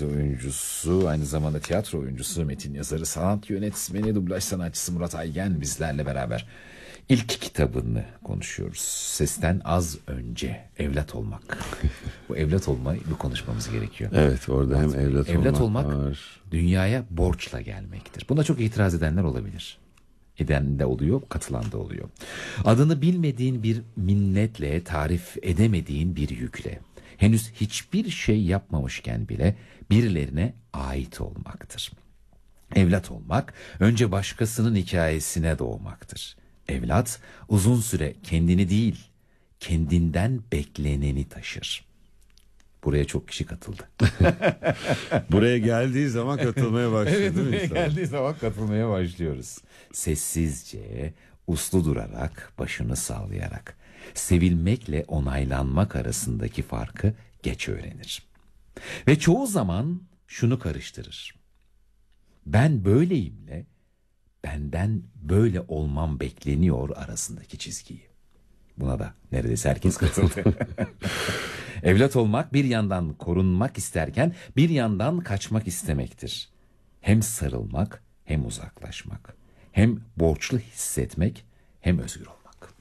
dizi oyuncusu, aynı zamanda tiyatro oyuncusu, metin yazarı, sanat yönetmeni, dublaj sanatçısı Murat Aygen bizlerle beraber. İlk kitabını konuşuyoruz. Sesten az önce, evlat olmak. Bu evlat olmayı bir konuşmamız gerekiyor. Evet, orada hem evlat olmak var. Dünyaya borçla gelmektir. Buna çok itiraz edenler olabilir. Eden de oluyor, katılan da oluyor. Adını bilmediğin bir minnetle, tarif edemediğin bir yükle, henüz hiçbir şey yapmamışken bile birilerine ait olmaktır. Evlat olmak, önce başkasının hikayesine doğmaktır. Evlat, uzun süre kendini değil, kendinden bekleneni taşır. Buraya çok kişi katıldı. Buraya geldiği zaman katılmaya başlıyor. Evet, değil mi buraya insan? geldiği zaman katılmaya başlıyoruz. Sessizce, uslu durarak, başını sallayarak, sevilmekle onaylanmak arasındaki farkı geç öğrenir. Ve çoğu zaman şunu karıştırır. Ben böyleyimle benden böyle olmam bekleniyor arasındaki çizgiyi. Buna da neredeyse herkes katıldı. Evlat olmak bir yandan korunmak isterken bir yandan kaçmak istemektir. Hem sarılmak hem uzaklaşmak. Hem borçlu hissetmek hem özgür olmak.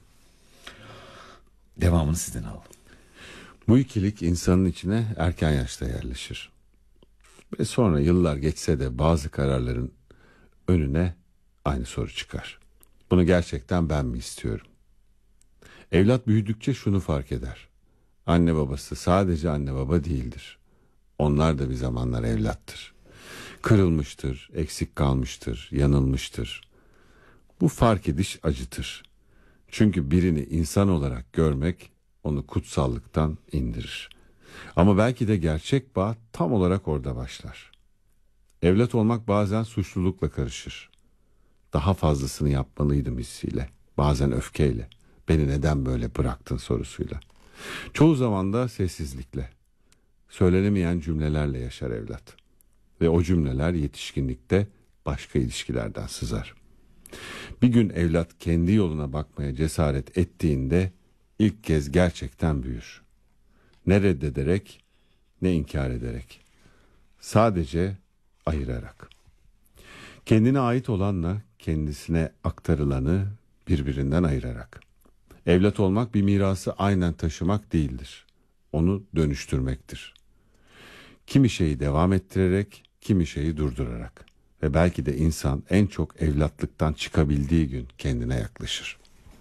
Devamını sizden alalım. Bu ikilik insanın içine erken yaşta yerleşir. Ve sonra yıllar geçse de bazı kararların önüne aynı soru çıkar. Bunu gerçekten ben mi istiyorum? Evlat büyüdükçe şunu fark eder. Anne babası sadece anne baba değildir. Onlar da bir zamanlar evlattır. Kırılmıştır, eksik kalmıştır, yanılmıştır. Bu fark ediş acıtır. Çünkü birini insan olarak görmek onu kutsallıktan indirir. Ama belki de gerçek bağ tam olarak orada başlar. Evlat olmak bazen suçlulukla karışır. Daha fazlasını yapmalıydım hissiyle, bazen öfkeyle. Beni neden böyle bıraktın sorusuyla. Çoğu zaman da sessizlikle, söylenemeyen cümlelerle yaşar evlat. Ve o cümleler yetişkinlikte başka ilişkilerden sızar. Bir gün evlat kendi yoluna bakmaya cesaret ettiğinde ilk kez gerçekten büyür. Ne reddederek ne inkar ederek. Sadece ayırarak. Kendine ait olanla kendisine aktarılanı birbirinden ayırarak. Evlat olmak bir mirası aynen taşımak değildir. Onu dönüştürmektir. Kimi şeyi devam ettirerek, kimi şeyi durdurarak. Ve belki de insan en çok evlatlıktan çıkabildiği gün kendine yaklaşır.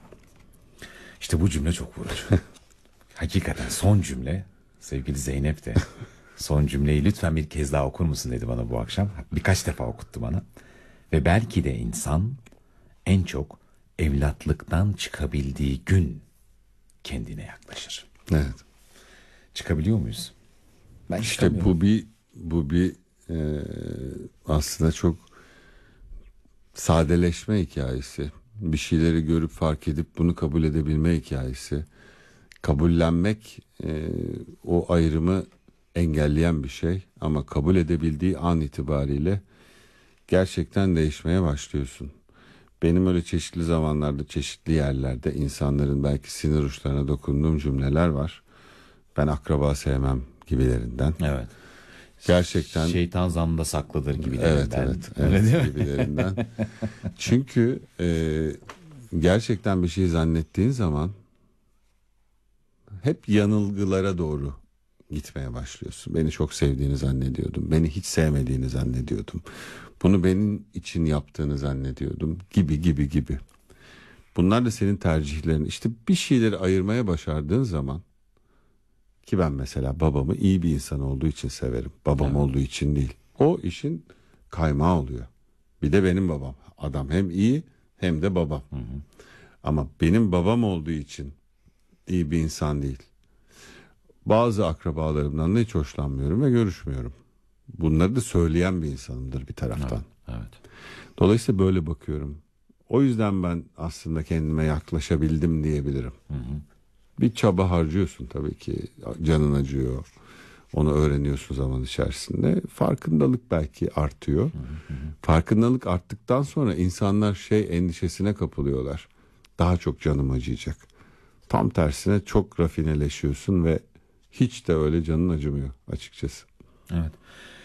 İşte bu cümle çok vurucu. Hakikaten son cümle, sevgili Zeynep de son cümleyi lütfen bir kez daha okur musun dedi bana bu akşam. Birkaç defa okuttu bana. Ve belki de insan en çok evlatlıktan çıkabildiği gün kendine yaklaşır. Evet. Çıkabiliyor muyuz? Ben İşte bu bir aslında çok sadeleşme hikayesi. Bir şeyleri görüp fark edip bunu kabul edebilme hikayesi. Kabullenmek o ayrımı engelleyen bir şey ama kabul edebildiği an itibariyle gerçekten değişmeye başlıyorsun. Benim öyle çeşitli zamanlarda, çeşitli yerlerde insanların belki sinir uçlarına dokunduğum cümleler var. Ben akraba sevmem gibilerinden. Evet. Gerçekten şeytan zanında saklıdır gibilerinden. Evet, Öyle değil mi? gibilerinden. Çünkü gerçekten bir şey zannettiğin zaman hep yanılgılara doğru gitmeye başlıyorsun. Beni çok sevdiğini zannediyordum. Beni hiç sevmediğini zannediyordum. Bunu benim için yaptığını zannediyordum. Gibi. Bunlar da senin tercihlerin. İşte bir şeyleri ayırmaya başardığın zaman, ki ben mesela babamı iyi bir insan olduğu için severim. Babam olduğu için değil. O işin kaymağı oluyor. Bir de benim babam. Adam hem iyi hem de babam. Hı. Ama benim babam olduğu için iyi bir insan değil. Bazı akrabalarımdan da hiç hoşlanmıyorum ve görüşmüyorum. Bunları da söyleyen bir insanımdır bir taraftan. Evet. Dolayısıyla böyle bakıyorum. O yüzden ben aslında kendime yaklaşabildim diyebilirim. Hı. Bir çaba harcıyorsun tabii ki. Canın acıyor. Onu öğreniyorsun zaman içerisinde. Farkındalık belki artıyor. Farkındalık arttıktan sonra insanlar endişesine kapılıyorlar. Daha çok canım acıyacak. Tam tersine çok rafineleşiyorsun ve hiç de öyle canın acımıyor açıkçası. Evet.